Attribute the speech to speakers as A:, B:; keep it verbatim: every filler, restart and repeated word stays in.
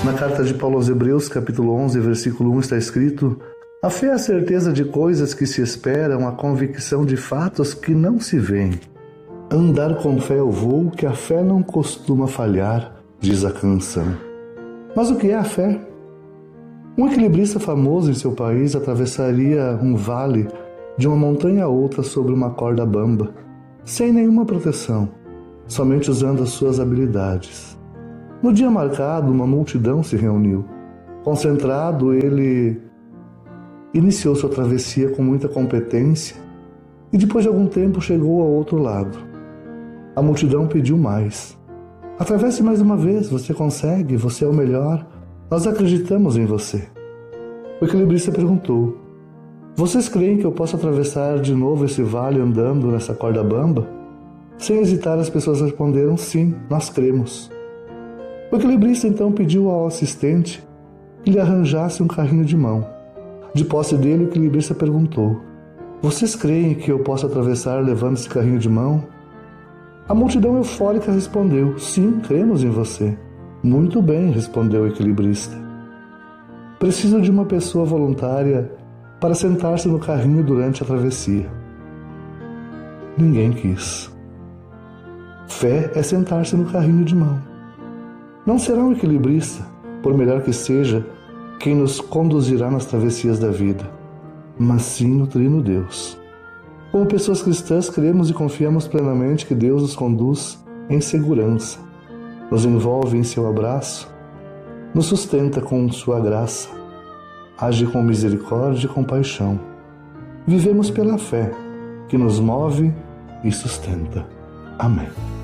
A: Na carta de Paulo aos Hebreus, capítulo onze, versículo um, está escrito: a fé é a certeza de coisas que se esperam, a convicção de fatos que não se veem. Andar com fé é o voo que a fé não costuma falhar, diz a canção. Mas o que é a fé? Um equilibrista famoso em seu país atravessaria um vale de uma montanha a outra sobre uma corda bamba, sem nenhuma proteção, somente usando as suas habilidades. No dia marcado, uma multidão se reuniu. Concentrado, ele iniciou sua travessia com muita competência e depois de algum tempo chegou ao outro lado. A multidão pediu mais. Atravesse mais uma vez, você consegue, você é o melhor, nós acreditamos em você. O equilibrista perguntou: vocês creem que eu posso atravessar de novo esse vale andando nessa corda bamba? Sem hesitar, as pessoas responderam: sim, nós cremos. O equilibrista então pediu ao assistente que lhe arranjasse um carrinho de mão. De posse dele, o equilibrista perguntou: vocês creem que eu posso atravessar levando esse carrinho de mão? A multidão eufórica respondeu: sim, cremos em você. Muito bem, respondeu o equilibrista. Preciso de uma pessoa voluntária para sentar-se no carrinho durante a travessia. Ninguém quis. Fé é sentar-se no carrinho de mão. Não será um equilibrista, por melhor que seja, quem nos conduzirá nas travessias da vida, mas sim no Trino Deus. Como pessoas cristãs, cremos e confiamos plenamente que Deus nos conduz em segurança, nos envolve em seu abraço, nos sustenta com sua graça, age com misericórdia e compaixão. Vivemos pela fé, que nos move e sustenta. Amém.